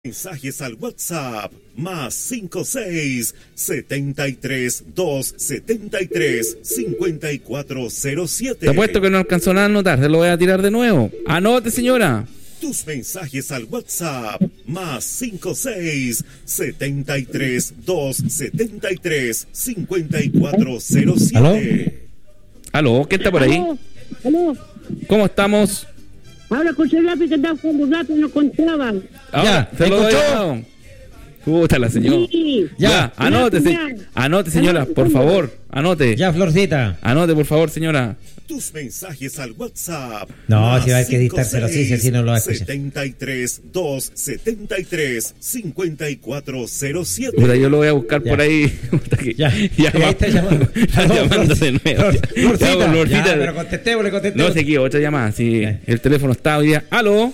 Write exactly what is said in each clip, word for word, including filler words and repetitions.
Mensajes al WhatsApp más cinco seis setenta y tres dos setenta y tres cincuenta y cuatro cero siete. Te apuesto que no alcanzó nada a anotar, se lo voy a tirar de nuevo. Anote, señora. Tus mensajes al WhatsApp más cinco seis setenta y tres dos setenta y tres cincuenta y cuatro cero siete. ¿Aló? ¿Aló? ¿Quién está por ahí? ¿Aló? ¿Aló? ¿Cómo estamos? Habla con el lápiz que andaba jugando un rato y no contaban. Ahora, Ya, se lo doy. ¿escuchó? Puta la señora. Sí. Ya, Ya, anote, se, anote, señora, por favor. Anote. Ya, Florcita. Anote, por favor, señora. Tus mensajes al WhatsApp. No, más si va a haber que dictárselo, sí, sí, así no lo va a escuchar. setenta y tres dos setenta y tres cincuenta y cuatro cero siete. Puta, yo lo voy a buscar Ya. por ahí. Puta que- Ya, ya, ahí está llamando. Está No, llamando de nuevo. Flor- Ya, Florcita. ya, Florcita. Ya, pero contestémosle, contestémosle. No sé qué, otra llamada. Sí, Ya. el teléfono está hoy día. ¿Aló?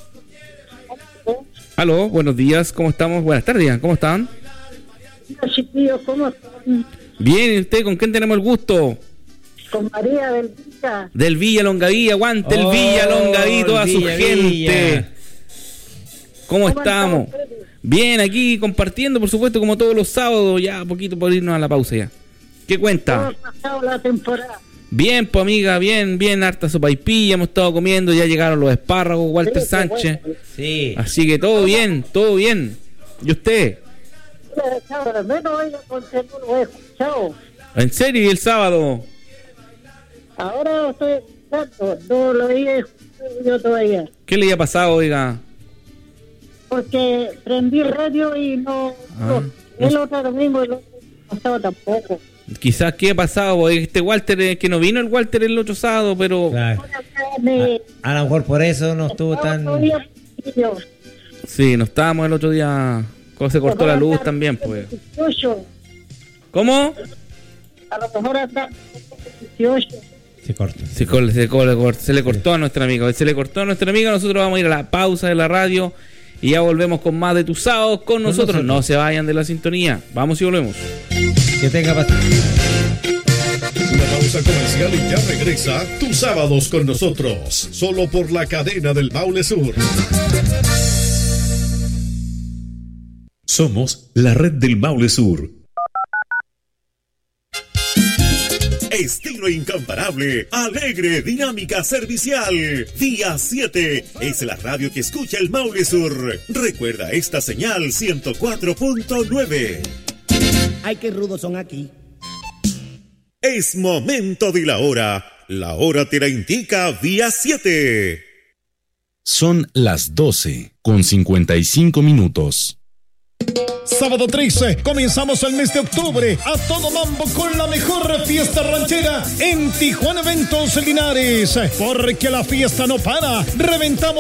¿Aló? Buenos días, ¿cómo estamos? Buenas tardes, ¿cómo están? Chiquillos, ¿cómo están? Bien, ¿y usted con quién tenemos el gusto? Con María del Villa. Del Villa Longaví, aguante el Oh, Villa Longaví, toda el su Villa, gente. Villa. ¿Cómo ¿Cómo estamos? están ustedes? Bien, aquí compartiendo, por supuesto, como todos los sábados, ya poquito por irnos a la pausa ya. ¿Qué ¿Cómo cuenta? ha pasado la temporada? Bien, pues amiga, bien, bien, harta sopaipilla, hemos estado comiendo, ya llegaron los espárragos, Walter Sí, Sánchez. bueno. Sí. Así que todo bien, todo bien. ¿Y usted? Lo he echado de menos, oiga, porque no lo he escuchado. ¿En serio? ¿Y el sábado? Ahora lo estoy escuchando, no lo he escuchado yo todavía. ¿Qué le había pasado, oiga? Porque prendí el radio y no... Ah, no el otro domingo y el otro no estaba tampoco. Quizás, ¿qué ha pasado? Pues, este Walter, eh, que no vino el Walter el otro sábado, pero... Claro. Ahora me... A, a lo mejor por eso no estuvo tan. Todavía, chiquillos. Sí, no estábamos el otro día... ¿Cómo se cortó la luz también, pues? dieciocho. ¿Cómo? A lo mejor hasta dieciocho. Se corta. Se, col- se, col- se le cortó a nuestra amiga. Se le cortó a nuestra amiga. Nosotros vamos a ir a la pausa de la radio y ya volvemos con más de tus sábados con nosotros. nosotros. No se vayan de la sintonía. Vamos y volvemos. Que tenga paciencia. Una pausa comercial y ya regresa tus sábados con nosotros, solo por la cadena del Maule Sur. Somos la red del Maule Sur. Estilo incomparable, alegre, dinámica, servicial. Día siete es la radio que escucha el Maule Sur. Recuerda esta señal ciento cuatro punto nueve. Ay, qué rudos son aquí. Es momento de la hora. La hora te la indica Día siete. Son las doce con cincuenta y cinco minutos. Sábado trece, comenzamos el mes de octubre a todo mambo con la mejor fiesta ranchera en Tijuana Eventos Linares. Porque la fiesta no para, reventamos